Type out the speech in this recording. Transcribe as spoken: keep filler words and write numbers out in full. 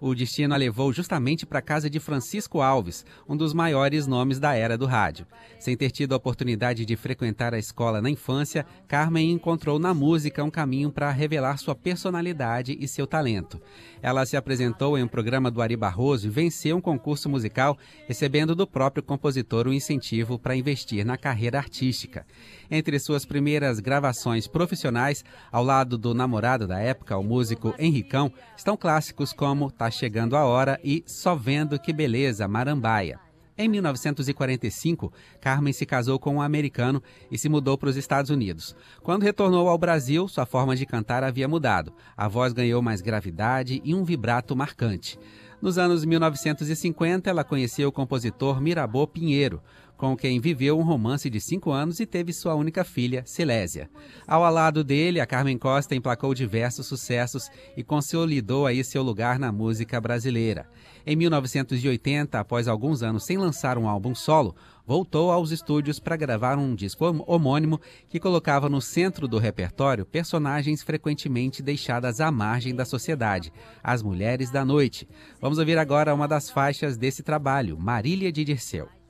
o destino a levou justamente para a casa de Francisco Alves, um dos maiores nomes da era do rádio. Sem ter tido a oportunidade de frequentar a escola na infância, Carmen encontrou na música um caminho para revelar sua personalidade e seu talento. Ela se apresentou em um programa do Ari Barroso e venceu um concurso musical, recebendo do próprio compositor um incentivo para investir na carreira artística. Entre suas primeiras gravações profissionais, ao lado do namorado da época, o músico Henricão, estão clássicos como Tá Chegando a Hora e Só Vendo Que Beleza, Marambaia. Em mil novecentos e quarenta e cinco, Carmen se casou com um americano e se mudou para os Estados Unidos. Quando retornou ao Brasil, sua forma de cantar havia mudado. A voz ganhou mais gravidade e um vibrato marcante. Nos anos mil novecentos e cinquenta, ela conheceu o compositor Mirabeau Pinheiro, com quem viveu um romance de cinco anos e teve sua única filha, Silésia. Ao lado dele, a Carmen Costa emplacou diversos sucessos e consolidou aí seu lugar na música brasileira. Em mil novecentos e oitenta, após alguns anos sem lançar um álbum solo, voltou aos estúdios para gravar um disco homônimo que colocava no centro do repertório personagens frequentemente deixadas à margem da sociedade, as mulheres da noite. Vamos ouvir agora uma das faixas desse trabalho, Marília de Dirceu.